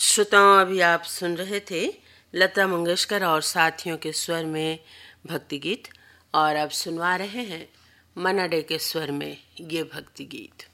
श्रोताओं, अभी आप सुन रहे थे लता मंगेशकर और साथियों के स्वर में भक्ति गीत, और अब सुनवा रहे हैं मन्ना डे के स्वर में ये भक्ति गीत।